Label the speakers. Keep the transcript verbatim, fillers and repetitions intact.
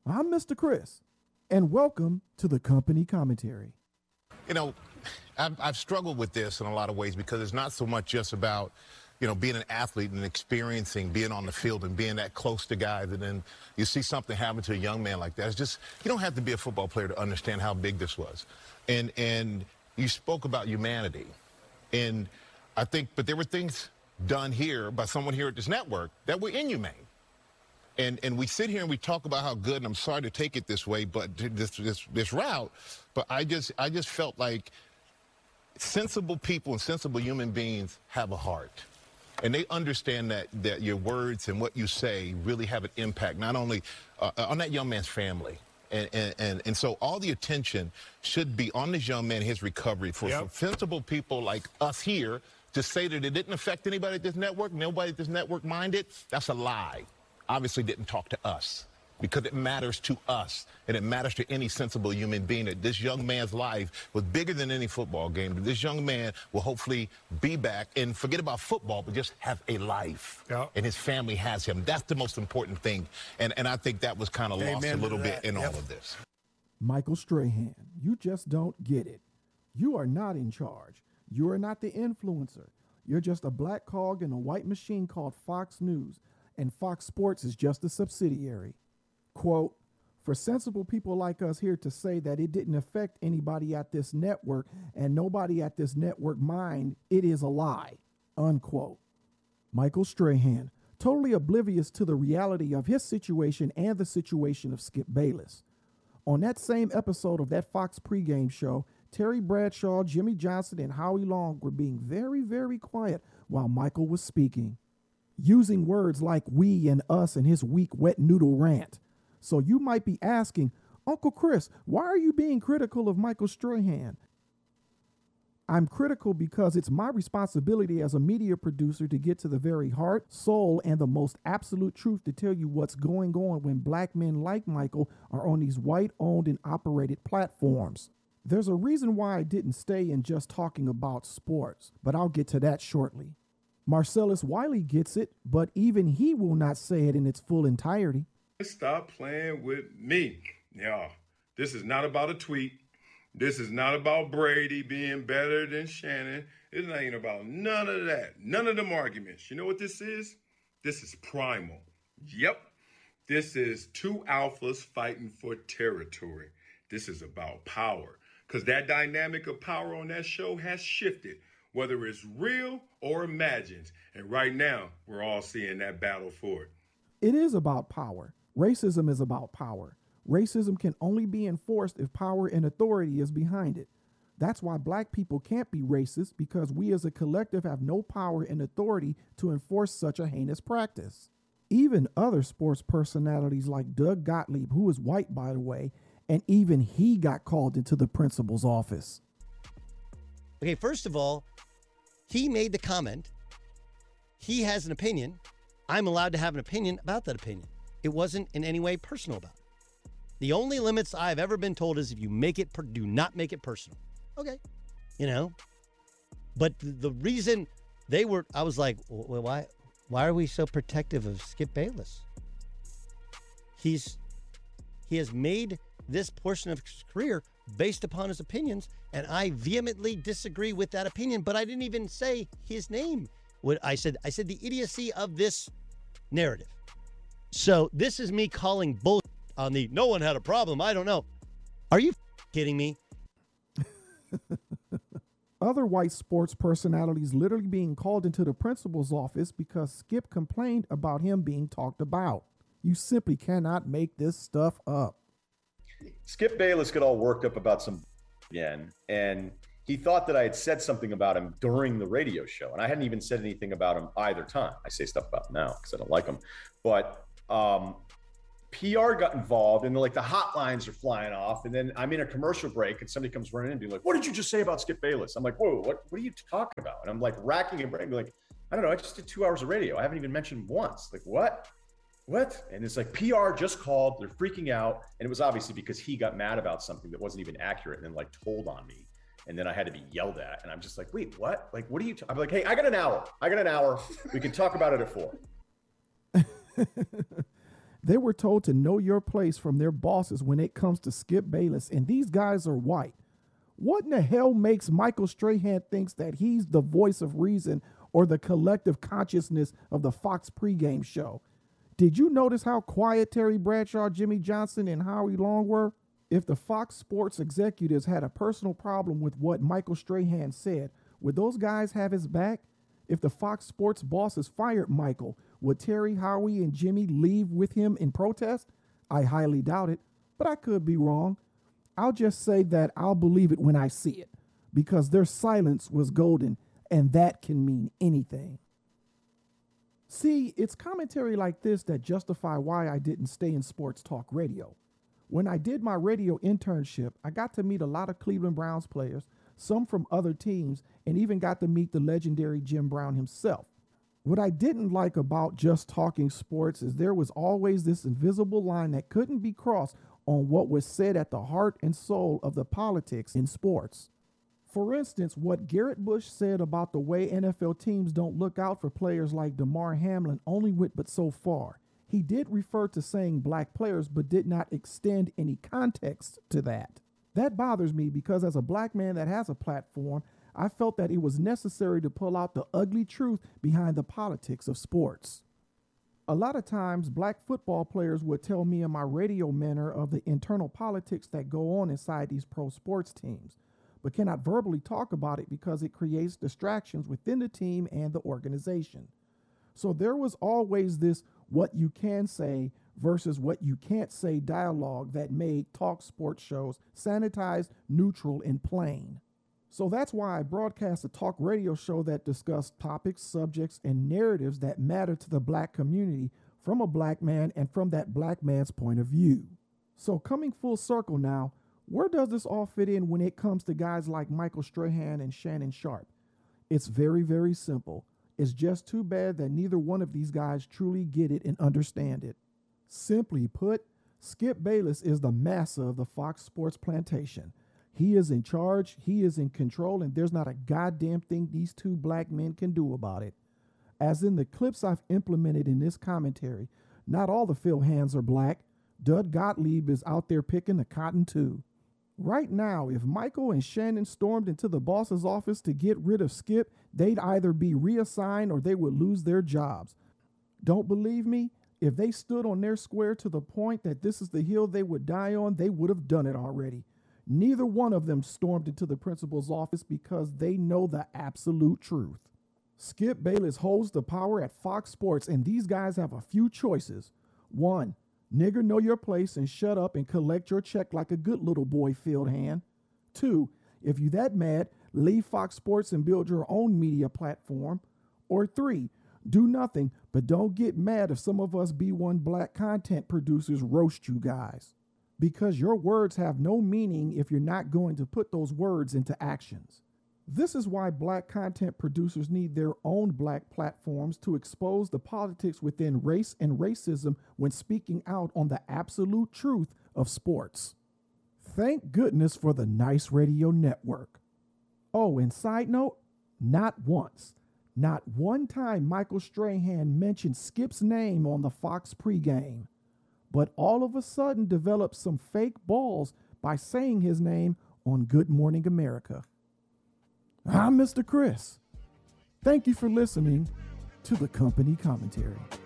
Speaker 1: I'm Mister Chris, and welcome to the company commentary.
Speaker 2: You know, I've, I've struggled with this in a lot of ways because it's not so much just about, you know, being an athlete and experiencing being on the field and being that close to guys, and then you see something happen to a young man like that. It's just, you don't have to be a football player to understand how big this was. And and you spoke about humanity. And I think, but there were things done here by someone here at this network that were inhumane. And and we sit here and we talk about how good, and I'm sorry to take it this way, but this this this route, but I just I just felt like sensible people and sensible human beings have a heart. And they understand that that your words and what you say really have an impact, not only uh, on that young man's family. And, and, and, and so all the attention should be on this young man and his recovery. For, yep. for sensible people like us here to say that it didn't affect anybody at this network, nobody at this network minded, that's a lie. Obviously didn't talk to us, because it matters to us, and it matters to any sensible human being that this young man's life was bigger than any football game. This young man will hopefully be back and forget about football, but just have a life. Yep. And his family has him. That's the most important thing. And, and I think that was kind of lost a little bit in yep. all of this.
Speaker 1: Michael Strahan, you just don't get it. You are not in charge. You are not the influencer. You're just a black cog in a white machine called Fox News. And Fox Sports is just a subsidiary. Quote, for sensible people like us here to say that it didn't affect anybody at this network and nobody at this network mind, it is a lie, unquote. Michael Strahan, totally oblivious to the reality of his situation and the situation of Skip Bayless. On that same episode of that Fox pregame show, Terry Bradshaw, Jimmy Johnson, and Howie Long were being very, very quiet while Michael was speaking, using words like we and us in his weak wet noodle rant. So you might be asking, Uncle Chris, why are you being critical of Michael Strahan? I'm critical because it's my responsibility as a media producer to get to the very heart, soul, and the most absolute truth to tell you what's going on when black men like Michael are on these white-owned and operated platforms. There's a reason why I didn't stay in just talking about sports, but I'll get to that shortly. Marcellus Wiley gets it, but even he will not say it in its full entirety.
Speaker 3: Stop playing with me. Yeah, this is not about a tweet. This is not about Brady being better than Shannon. It ain't about none of that. None of them arguments. You know what this is? This is primal. Yep. This is two alphas fighting for territory. This is about power. Because that dynamic of power on that show has shifted, whether it's real or imagined. And right now, we're all seeing that battle for it.
Speaker 1: It is about power. Racism is about power. Racism can only be enforced if power and authority is behind it. That's why black people can't be racist, because we as a collective have no power and authority to enforce such a heinous practice. Even other sports personalities like Doug Gottlieb, who is white, by the way, and even he got called into the principal's office.
Speaker 4: Okay, first of all, he made the comment. He has an opinion. I'm allowed to have an opinion about that opinion. It wasn't in any way personal about it. The only limits I've ever been told is if you make it, per- do not make it personal. Okay. You know, but the reason they were, I was like, well, why, why are we so protective of Skip Bayless? He's, he has made this portion of his career based upon his opinions, and I vehemently disagree with that opinion, but I didn't even say his name. What I said, I said the idiocy of this narrative. So this is me calling bull on the no one had a problem. I don't know. Are you kidding me?
Speaker 1: Other white sports personalities literally being called into the principal's office because Skip complained about him being talked about. You simply cannot make this stuff up.
Speaker 5: Skip Bayless got all worked up about some again, and he thought that I had said something about him during the radio show, and I hadn't even said anything about him either time. I say stuff about him now because I don't like him, but um, P R got involved, and like the hotlines are flying off, and then I'm in a commercial break, and somebody comes running in and be like, "What did you just say about Skip Bayless?" I'm like, "Whoa, what? What are you talking about?" And I'm like racking and brain, like, "I don't know. I just did two hours of radio. I haven't even mentioned once." Like, what? What? And it's like P R just called. They're freaking out, and it was obviously because he got mad about something that wasn't even accurate, and then like told on me. And then I had to be yelled at. And I'm just like, wait, what? Like, what are you? T-? I'm like, hey, I got an hour. I got an hour. We can talk about it at four.
Speaker 1: They were told to know your place from their bosses when it comes to Skip Bayless, and these guys are white. What in the hell makes Michael Strahan thinks that he's the voice of reason or the collective consciousness of the Fox pregame show? Did you notice how quiet Terry Bradshaw, Jimmy Johnson, and Howie Long were? If the Fox Sports executives had a personal problem with what Michael Strahan said, would those guys have his back? If the Fox Sports bosses fired Michael, would Terry, Howie, and Jimmy leave with him in protest? I highly doubt it, but I could be wrong. I'll just say that I'll believe it when I see it, because their silence was golden, and that can mean anything. See, it's commentary like this that justify why I didn't stay in sports talk radio. When I did my radio internship, I got to meet a lot of Cleveland Browns players, some from other teams, and even got to meet the legendary Jim Brown himself. What I didn't like about just talking sports is there was always this invisible line that couldn't be crossed on what was said at the heart and soul of the politics in sports. For instance, what Garrett Bush said about the way N F L teams don't look out for players like Damar Hamlin only went but so far. He did refer to saying black players, but did not extend any context to that. That bothers me because as a black man that has a platform, I felt that it was necessary to pull out the ugly truth behind the politics of sports. A lot of times, black football players would tell me in my radio manner of the internal politics that go on inside these pro sports teams, but cannot verbally talk about it because it creates distractions within the team and the organization. So there was always this what you can say versus what you can't say dialogue that made talk sports shows sanitized, neutral, and plain. So that's why I broadcast a talk radio show that discussed topics, subjects, and narratives that matter to the black community from a black man and from that black man's point of view. So coming full circle now, where does this all fit in when it comes to guys like Michael Strahan and Shannon Sharpe? It's very, very simple. It's just too bad that neither one of these guys truly get it and understand it. Simply put, Skip Bayless is the massa of the Fox Sports plantation. He is in charge, he is in control, and there's not a goddamn thing these two black men can do about it. As in the clips I've implemented in this commentary, not all the Phil hands are black. Doug Gottlieb is out there picking the cotton too. Right now, if Michael and Shannon stormed into the boss's office to get rid of Skip, they'd either be reassigned or they would lose their jobs. Don't believe me? If they stood on their square to the point that this is the hill they would die on, they would have done it already. Neither one of them stormed into the principal's office because they know the absolute truth. Skip Bayless holds the power at Fox Sports, and these guys have a few choices. One, nigger, know your place and shut up and collect your check like a good little boy, field hand. Two, if you that mad, leave Fox Sports and build your own media platform. Or three, do nothing, but don't get mad if some of us B one black content producers roast you guys. Because your words have no meaning if you're not going to put those words into actions. This is why black content producers need their own black platforms to expose the politics within race and racism when speaking out on the absolute truth of sports. Thank goodness for the Nice Radio Network. Oh, and side note, not once, not one time Michael Strahan mentioned Skip's name on the Fox pregame, but all of a sudden developed some fake balls by saying his name on Good Morning America. I'm Mister Chris. Thank you for listening to the Company Commentary.